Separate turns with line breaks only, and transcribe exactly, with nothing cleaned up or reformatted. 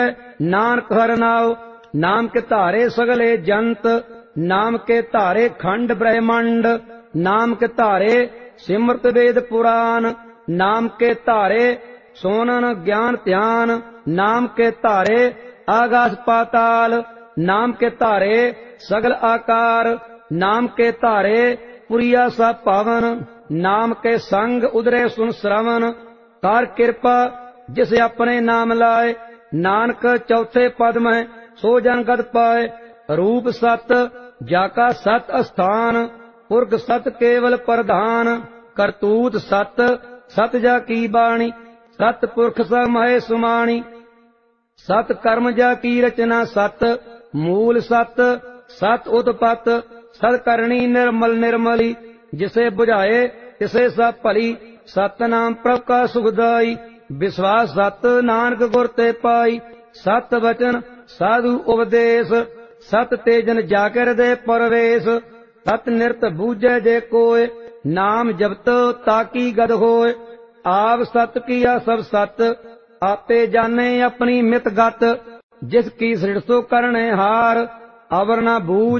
नानक हर नाव। नाम के धारे सगले जंत, नाम के धारे खंड ब्रह्मांड, नाम के धारे सिमरत वेद पुराण, नाम के धारे सोनन ज्ञान ध्यान, नाम के धारे आकाश पाताल, नाम के धारे सगल आकार, नाम के धारे पुरिया सा पावन, नाम के संग उदरे सुन श्रवण। कर कृपा जिस अपने नाम लाए, नानक चौथे पद में सो जन गत पाए। रूप सत जाका सत अस्थान, पुरख सत केवल प्रधान, करतूत सत सत जा की बाणी, सत पुरख स महे सुमाणी। सत कर्म जा की रचना सत, मूल सत सत उत्पत, सत करणी निर्मल निर्मली, जिसे बुझाए तिसे सब भली। सत नाम प्रभ का सुखदाई, विश्वास सत नानक गुर ते पाई। सत वचन साधु उपदेश, सत तेजन जाके हृदय परवेश। सत निरत बूझे जे कोय, नाम जपत ताकी गद होय। आप सत किया सब सत, आपे जाने अपनी मित गत। जिस की सृष्टि करने हार, अवर न बूझ